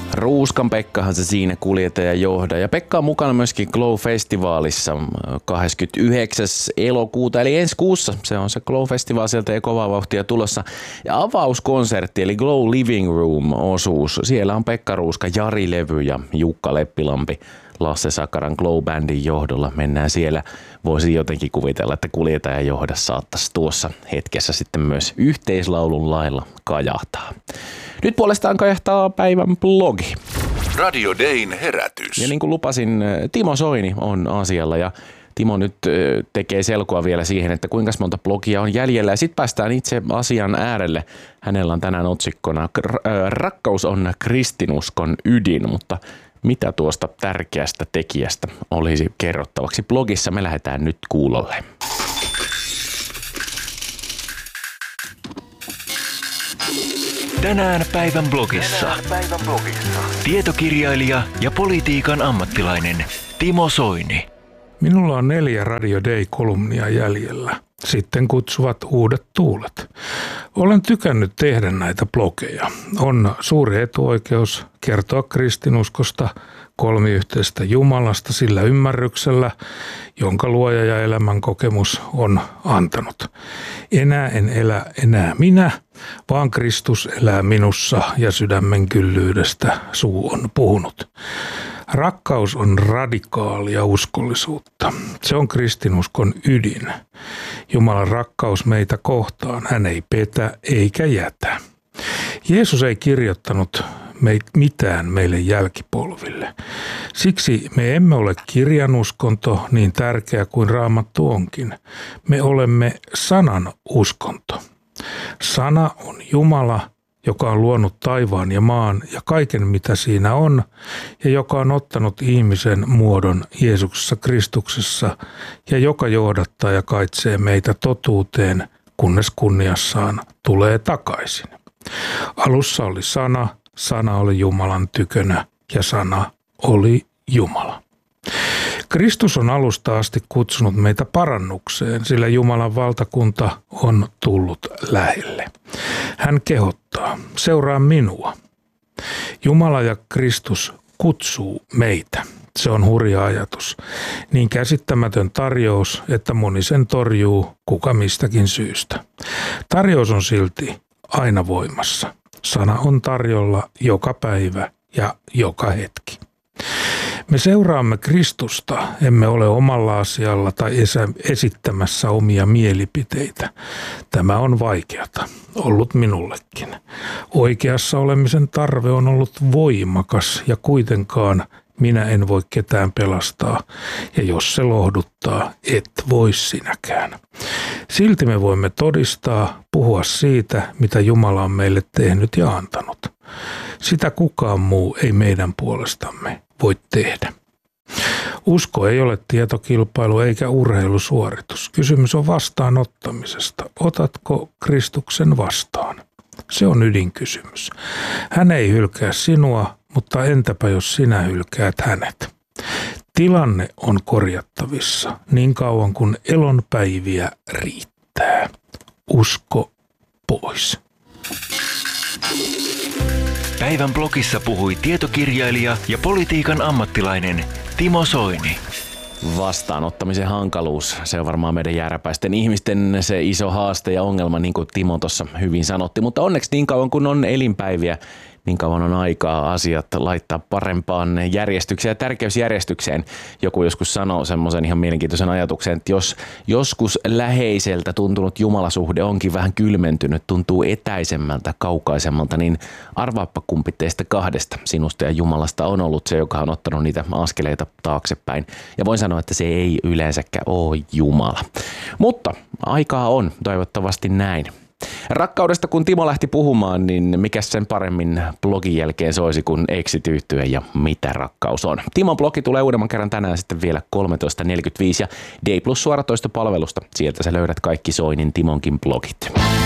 Ruuskan Pekkahan se siinä kuljettaja johda. Ja Pekka on mukana myöskin Glow-festivaalissa 29. elokuuta, eli ensi kuussa. Se on se Glow-festivaali, sieltä ei kovaa vauhtia tulossa. Ja avauskonsertti, eli Glow Living Room-osuus. Siellä on Pekka Ruuska, Jari Levy ja Jukka Leppilampi Lasse Sakaran Glow-bändin johdolla. Mennään siellä. Voisi jotenkin kuvitella, että kuljettajan johda saattaisi tuossa hetkessä sitten myös yhteislaulun lailla kajahtaa. Nyt puolestaan kajahtaa päivän blogi. Radio Dayn herätys. Ja niin kuin lupasin, Timo Soini on asialla ja Timo nyt tekee selkoa vielä siihen, että kuinka monta blogia on jäljellä. Ja sitten päästään itse asian äärelle. Hänellä on tänään otsikkona Rakkaus on kristinuskon ydin, mutta mitä tuosta tärkeästä tekijästä olisi kerrottavaksi blogissa? Me lähdetään nyt kuulolle. Tänään päivän blogissa. Tietokirjailija ja politiikan ammattilainen Timo Soini. Minulla on 4 Radio Day-kolumnia jäljellä. Sitten kutsuvat uudet tuulet. Olen tykännyt tehdä näitä blogeja. On suuri etuoikeus kertoa kristinuskosta, kolmiyhteisestä Jumalasta sillä ymmärryksellä, jonka luoja ja elämän kokemus on antanut. Enää en elä enää minä, vaan Kristus elää minussa ja sydämen kyllyydestä suu on puhunut. Rakkaus on radikaalia uskollisuutta. Se on kristinuskon ydin. Jumalan rakkaus meitä kohtaan. Hän ei petä eikä jätä. Jeesus ei kirjoittanut mitään meille jälkipolville. Siksi me emme ole kirjanuskonto niin tärkeä kuin Raamattu onkin. Me olemme sanan uskonto. Sana on Jumala, joka on luonut taivaan ja maan ja kaiken mitä siinä on, ja joka on ottanut ihmisen muodon Jeesuksessa Kristuksessa, ja joka johdattaa ja kaitsee meitä totuuteen, kunnes kunniassaan tulee takaisin. Alussa oli sana, sana oli Jumalan tykönä, ja sana oli Jumala. Kristus on alusta asti kutsunut meitä parannukseen, sillä Jumalan valtakunta on tullut lähelle. Hän kehottaa, seuraa minua. Jumala ja Kristus kutsuu meitä. Se on hurja ajatus. Niin käsittämätön tarjous, että moni sen torjuu kuka mistäkin syystä. Tarjous on silti aina voimassa. Sana on tarjolla joka päivä ja joka hetki. Me seuraamme Kristusta, emme ole omalla asialla tai esittämässä omia mielipiteitä. Tämä on vaikeata, ollut minullekin. Oikeassa olemisen tarve on ollut voimakas ja kuitenkaan minä en voi ketään pelastaa. Ja jos se lohduttaa, et voi sinäkään. Silti me voimme todistaa, puhua siitä, mitä Jumala on meille tehnyt ja antanut. Sitä kukaan muu ei meidän puolestamme voi tehdä. Usko ei ole tietokilpailu eikä urheilusuoritus. Kysymys on vastaanottamisesta. Otatko Kristuksen vastaan? Se on ydinkysymys. Hän ei hylkää sinua, mutta entäpä jos sinä hylkäät hänet? Tilanne on korjattavissa niin kauan kuin elonpäiviä riittää. Usko pois. Päivän blogissa puhui tietokirjailija ja politiikan ammattilainen Timo Soini. Vastaanottamisen hankaluus, se on varmaan meidän jääräpäisten ihmisten se iso haaste ja ongelma, niin kuin Timo tuossa hyvin sanotti. Mutta onneksi niin kauan kun on elinpäiviä, niin kauan on aikaa asiat laittaa parempaan järjestykseen ja tärkeysjärjestykseen. Joku joskus sanoo semmoisen ihan mielenkiintoisen ajatuksen, että jos joskus läheiseltä tuntunut jumalasuhde onkin vähän kylmentynyt, tuntuu etäisemmältä, kaukaisemmalta, niin arvaappa kumpi teistä kahdesta, sinusta ja Jumalasta, on ollut se, joka on ottanut niitä askeleita taaksepäin. Ja voin sanoa, että se ei yleensäkään ole Jumala. Mutta aikaa on, toivottavasti näin. Rakkaudesta kun Timo lähti puhumaan, niin mikä sen paremmin blogin jälkeen soisi kuin Exit-yhtye ja mitä rakkaus on. Timon blogi tulee uudemman kerran tänään sitten vielä 13.45 ja Day Plus suoratoistopalvelusta. Sieltä sä löydät kaikki Soinin Timonkin blogit.